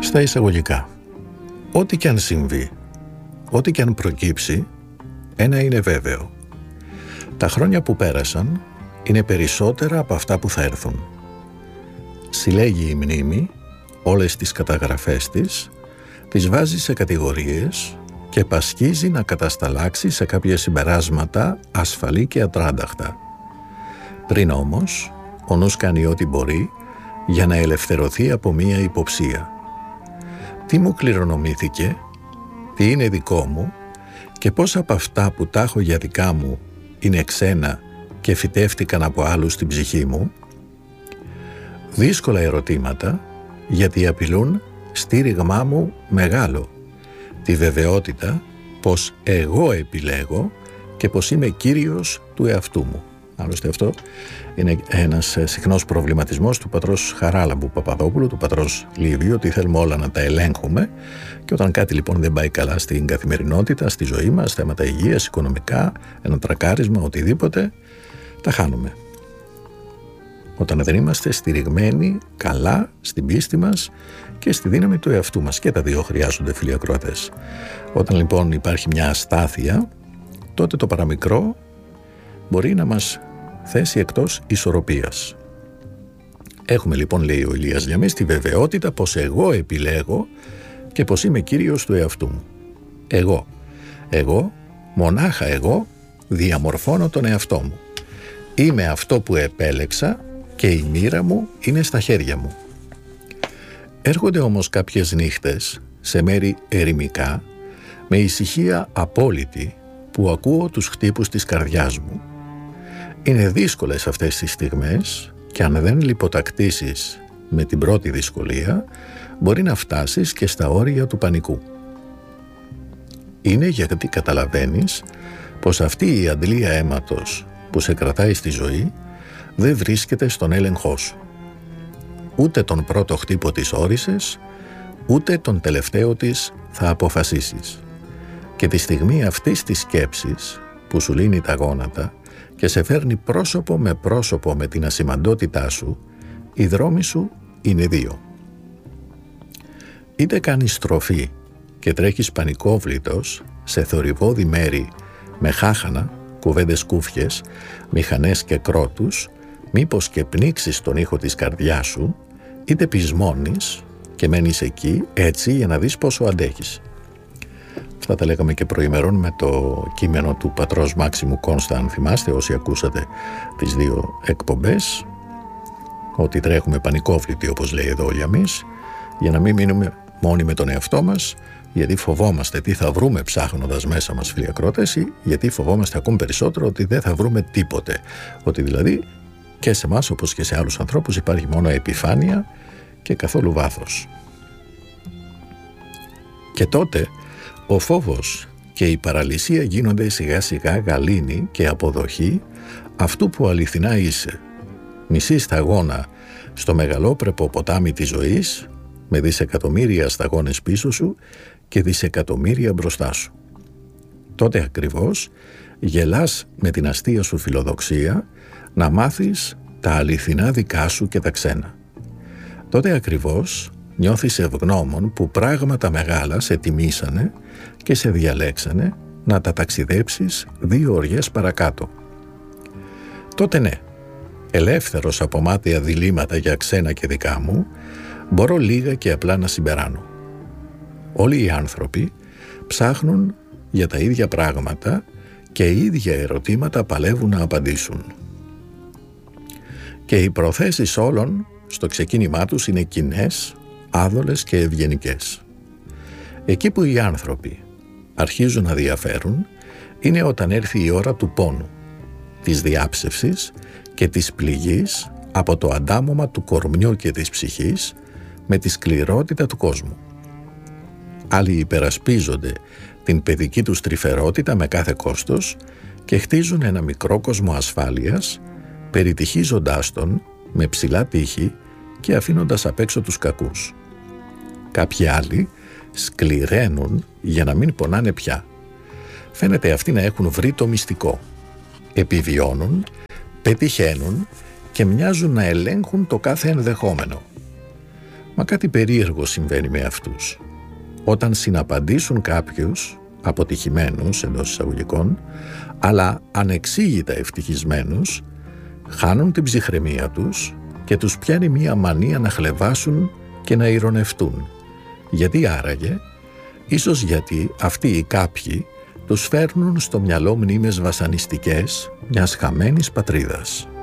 Στα εισαγωγικά, ό,τι και αν συμβεί, ό,τι και αν προκύψει, ένα είναι βέβαιο. Τα χρόνια που πέρασαν είναι περισσότερα από αυτά που θα έρθουν. Συλλέγει η μνήμη όλες τις καταγραφές της, τις βάζει σε κατηγορίες και πασχίζει να κατασταλάξει σε κάποια συμπεράσματα ασφαλή και ατράνταχτα. Πριν όμως, ο νους κάνει ό,τι μπορεί για να ελευθερωθεί από μία υποψία. Τι μου κληρονομήθηκε, τι είναι δικό μου και πώς από αυτά που τα έχω για δικά μου είναι ξένα και φυτεύτηκαν από άλλους στην ψυχή μου. Δύσκολα ερωτήματα, γιατί απειλούν στήριγμά μου μεγάλο, τη βεβαιότητα πως εγώ επιλέγω και πως είμαι κύριος του εαυτού μου. Άλλωστε αυτό είναι ένας συχνός προβληματισμός του πατρός Χαράλαμπου Παπαδόπουλου, του πατρός Λίβιου, ότι θέλουμε όλα να τα ελέγχουμε και όταν κάτι λοιπόν δεν πάει καλά στην καθημερινότητα, στη ζωή μας, θέματα υγείας, οικονομικά, ένα τρακάρισμα, οτιδήποτε, τα χάνουμε. Όταν δεν είμαστε στηριγμένοι καλά στην πίστη μας και στη δύναμη του εαυτού μας, και τα δύο χρειάζονται, φίλοι ακροατές. Όταν λοιπόν υπάρχει μια αστάθεια, τότε το παραμικρό μπορεί να μας θέσει εκτός ισορροπίας. Έχουμε λοιπόν, λέει ο Ηλίας Λιαμής, τη βεβαιότητα πως εγώ επιλέγω και πως είμαι κύριος του εαυτού μου. Εγώ, μονάχα εγώ, διαμορφώνω τον εαυτό μου. Είμαι αυτό που επέλεξα και η μοίρα μου είναι στα χέρια μου. Έρχονται όμως κάποιες νύχτες σε μέρη ερημικά, με ησυχία απόλυτη, που ακούω τους χτύπους της καρδιάς μου. Είναι δύσκολες αυτές τις στιγμές και αν δεν λιποτακτήσεις με την πρώτη δυσκολία, μπορεί να φτάσεις και στα όρια του πανικού. Είναι γιατί καταλαβαίνεις πως αυτή η αντλία αίματος που σε κρατάει στη ζωή δεν βρίσκεται στον έλεγχό σου. Ούτε τον πρώτο χτύπο της όρισες, ούτε τον τελευταίο της θα αποφασίσεις. Και τη στιγμή αυτής της σκέψης που σου λύνει τα γόνατα και σε φέρνει πρόσωπο με την ασημαντότητά σου, οι δρόμοι σου είναι δύο. Είτε κάνεις στροφή και τρέχεις πανικόβλητος σε θορυβώδη μέρη με χάχανα, κουβέντες κούφιες, μηχανές και κρότους, μήπως και πνίξεις τον ήχο της καρδιάς σου, είτε πεισμώνεις και μένεις εκεί έτσι για να δεις πόσο αντέχεις. Αυτά τα λέγαμε και προημερών με το κείμενο του πατρός Μάξιμου Κόνστα, αν θυμάστε, όσοι ακούσατε τις δύο εκπομπές, ότι τρέχουμε πανικόβλητοι, όπως λέει εδώ ο Λιαμής, για να μην μείνουμε μόνοι με τον εαυτό μας, γιατί φοβόμαστε τι θα βρούμε ψάχνοντας μέσα μας, φίλοι ακρότες, ή γιατί φοβόμαστε ακόμη περισσότερο ότι δεν θα βρούμε τίποτε. Ότι δηλαδή και σε εμάς, όπως και σε άλλους ανθρώπους, υπάρχει μόνο επιφάνεια και καθόλου βάθος. Και τότε ο φόβος και η παραλυσία γίνονται σιγά σιγά γαλήνη και αποδοχή αυτού που αληθινά είσαι. Μισή σταγόνα στο μεγαλόπρεπο ποτάμι της ζωής, με δισεκατομμύρια σταγόνες πίσω σου και δισεκατομμύρια μπροστά σου. Τότε ακριβώς γελάς με την αστεία σου φιλοδοξία να μάθεις τα αληθινά δικά σου και τα ξένα. Τότε ακριβώς νιώθεις ευγνώμων που πράγματα μεγάλα σε τιμήσανε και σε διαλέξανε να τα ταξιδέψεις 2 οριές παρακάτω. Τότε ναι, ελεύθερος από μάταια διλήμματα για ξένα και δικά μου, μπορώ λίγα και απλά να συμπεράνω. Όλοι οι άνθρωποι ψάχνουν για τα ίδια πράγματα και ίδια ερωτήματα παλεύουν να απαντήσουν. Και οι προθέσεις όλων στο ξεκίνημά τους είναι κοινές, άδολες και ευγενικές. Εκεί που οι άνθρωποι αρχίζουν να διαφέρουν είναι όταν έρθει η ώρα του πόνου, της διάψευσης και της πληγής από το αντάμωμα του κορμιού και της ψυχής με τη σκληρότητα του κόσμου. Άλλοι υπερασπίζονται την παιδική τους τρυφερότητα με κάθε κόστος και χτίζουν ένα μικρό κόσμο ασφάλειας, περιτυχίζοντάς τον με ψηλά τείχη και αφήνοντας απ' έξω τους κακούς. Κάποιοι άλλοι σκληραίνουν για να μην πονάνε πια. Φαίνεται αυτοί να έχουν βρει το μυστικό. Επιβιώνουν, πετυχαίνουν και μοιάζουν να ελέγχουν το κάθε ενδεχόμενο. Μα κάτι περίεργο συμβαίνει με αυτούς. Όταν συναπαντήσουν κάποιους, αποτυχημένους εντός εισαγωγικών, αλλά ανεξήγητα ευτυχισμένους, χάνουν την ψυχραιμία τους και τους πιάνει μία μανία να χλευάσουν και να ειρωνευτούν. Γιατί άραγε? Ίσως γιατί αυτοί οι κάποιοι τους φέρνουν στο μυαλό μνήμες βασανιστικές μιας χαμένης πατρίδας.